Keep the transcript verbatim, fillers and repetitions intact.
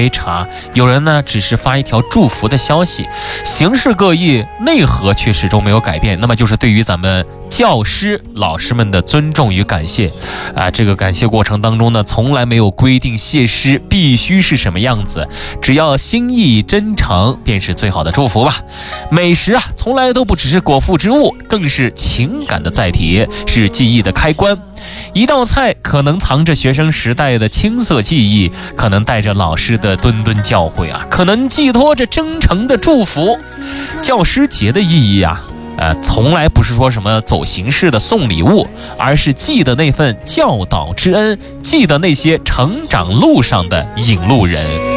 杯茶，有人呢只是发一条祝福的消息，形式各异，内核却始终没有改变，那么就是对于咱们教师老师们的尊重与感谢啊。这个感谢过程当中呢，从来没有规定谢师必须是什么样子，只要心意真诚便是最好的祝福吧。美食啊，从来都不只是果腹之物，更是情感的载体，是记忆的开关。一道菜可能藏着学生时代的青涩记忆，可能带着老师的谆谆教诲啊，可能寄托着真诚的祝福。教师节的意义啊，呃，从来不是说什么走形式的送礼物，而是记得那份教导之恩，记得那些成长路上的引路人。